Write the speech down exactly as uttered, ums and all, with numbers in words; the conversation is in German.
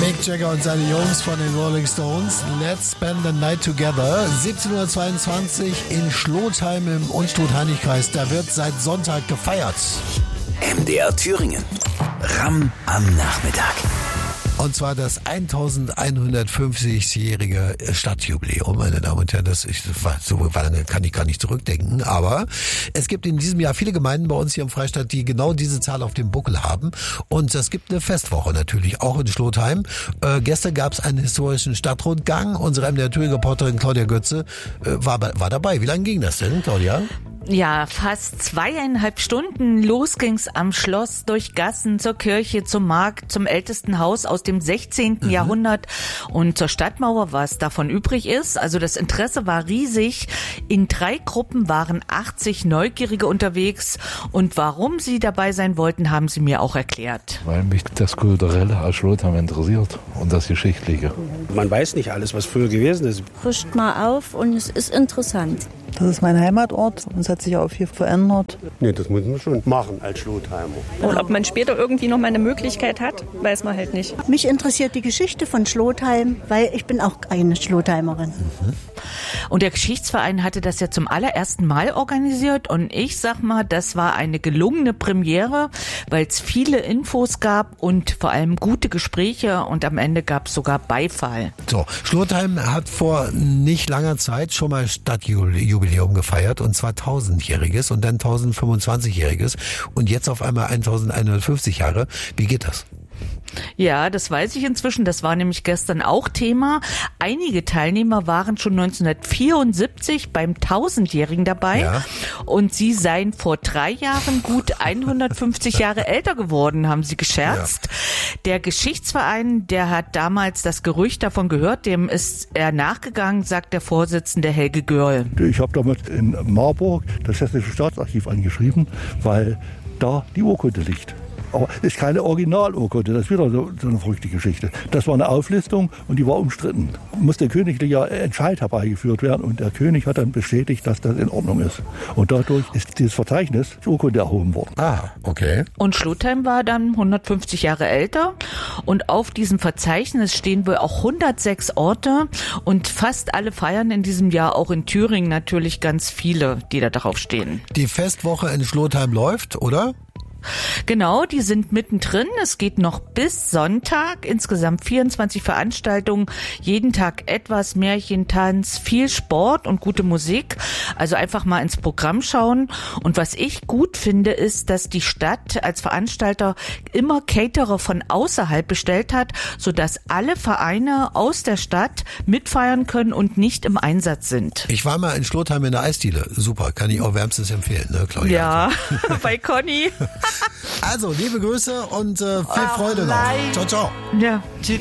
Mick Jagger und seine Jungs von den Rolling Stones. Let's spend the night together. siebzehnhundertzweiundzwanzig in Schlotheim im Unstrut-Heinig-Kreis. Da wird seit Sonntag gefeiert. M D R Thüringen. Ram am Nachmittag. Und zwar das elfhundertfünfzigjährige Stadtjubiläum, meine Damen und Herren. Das ist, so lange kann ich gar nicht zurückdenken. Aber es gibt in diesem Jahr viele Gemeinden bei uns hier im Freistaat, die genau diese Zahl auf dem Buckel haben. Und es gibt eine Festwoche natürlich, auch in Schlotheim. Äh, gestern gab es einen historischen Stadtrundgang. Unsere M D R Thüringen-Reporterin Claudia Götze äh, war, war dabei. Wie lange ging das denn, Claudia? Ja, fast zweieinhalb Stunden. Los ging's am Schloss, durch Gassen, zur Kirche, zum Markt, zum ältesten Haus aus dem sechzehnten Mhm. Jahrhundert und zur Stadtmauer, was davon übrig ist. Also das Interesse war riesig. In drei Gruppen waren achtzig Neugierige unterwegs. Und warum sie dabei sein wollten, haben sie mir auch erklärt. Weil mich das Kulturelle aus Schlotheim interessiert und das Geschichtliche. Man weiß nicht alles, was früher gewesen ist. Frischt mal auf und es ist interessant. Das ist mein Heimatort und es hat sich auch viel verändert. Nee, das muss man schon machen als Schlotheimer. Und ob man später irgendwie noch mal eine Möglichkeit hat, weiß man halt nicht. Mich interessiert die Geschichte von Schlotheim, weil ich bin auch eine Schlotheimerin. Mhm. Und der Geschichtsverein hatte das ja zum allerersten Mal organisiert und ich sag mal, das war eine gelungene Premiere, weil es viele Infos gab und vor allem gute Gespräche und am Ende gab es sogar Beifall. So, Schlotheim hat vor nicht langer Zeit schon mal Stadtjubiläum gefeiert und zwar tausendjähriges und dann tausendfünfundzwanzigjähriges und jetzt auf einmal eintausendeinhundertfünfzig Jahre. Wie geht das? Ja, das weiß ich inzwischen. Das war nämlich gestern auch Thema. Einige Teilnehmer waren schon neunzehnhundertvierundsiebzig beim tausendjährigen dabei. Ja. Und sie seien vor drei Jahren gut hundertfünfzig Jahre älter geworden, haben sie gescherzt. Ja. Der Geschichtsverein, der hat damals das Gerücht davon gehört, dem ist er nachgegangen, sagt der Vorsitzende Helge Görl. Ich habe damals in Marburg das Hessische Staatsarchiv angeschrieben, weil da die Urkunde liegt. Aber es ist keine Originalurkunde, das ist wieder so, so eine verrückte Geschichte. Das war eine Auflistung und die war umstritten. Muss der königliche Entscheid herbeigeführt werden und der König hat dann bestätigt, dass das in Ordnung ist. Und dadurch ist dieses Verzeichnis zur Urkunde erhoben worden. Ah, okay. Und Schlotheim war dann hundertfünfzig Jahre älter und auf diesem Verzeichnis stehen wohl auch hundertsechs Orte und fast alle feiern in diesem Jahr, auch in Thüringen natürlich ganz viele, die da drauf stehen. Die Festwoche in Schlotheim läuft, oder? Genau, die sind mittendrin. Es geht noch bis Sonntag. Insgesamt vierundzwanzig Veranstaltungen. Jeden Tag etwas Märchen, Tanz, viel Sport und gute Musik. Also einfach mal ins Programm schauen. Und was ich gut finde, ist, dass die Stadt als Veranstalter immer Caterer von außerhalb bestellt hat, sodass alle Vereine aus der Stadt mitfeiern können und nicht im Einsatz sind. Ich war mal in Schlotheim in der Eisdiele. Super, kann ich auch wärmstens empfehlen, ne, Claudia? Ja, bei Conny. Also, liebe Grüße und äh, viel Ach, Freude noch. nein. Ciao, ciao. Ja, tschüss.